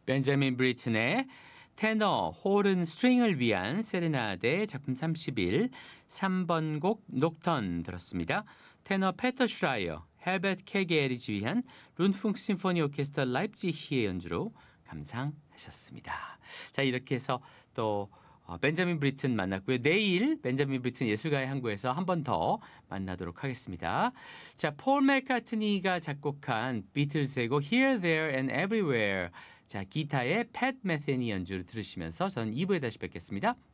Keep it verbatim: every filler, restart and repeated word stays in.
벤자민 브리튼의 테너, 호른, 스트링을 위한 세레나데 작품 삼십일, 삼 번 곡 녹턴 들었습니다. 테너 페터 슈라이어, 헬베트 케겔이 지휘한 룬풍 심포니 오케스트라 라입지히의 연주로 감상하셨습니다. 자, 이렇게 해서 또 어, 벤자민 브리튼 만났고요. 내일 벤자민 브리튼 예술가의 항구에서 한 번 더 만나도록 하겠습니다. 자, 폴 맥카트니가 작곡한 비틀즈의 곡 Here, There and Everywhere. 자, 기타의 팻 메세니 연주를 들으시면서 저는 이 부에 다시 뵙겠습니다.